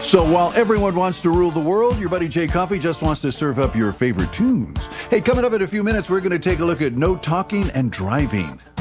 So while everyone wants to rule the world, your buddy Jay Coffee just wants to serve up your favorite tunes. Hey, coming up in a few minutes, we're going to take a look at no talking and driving.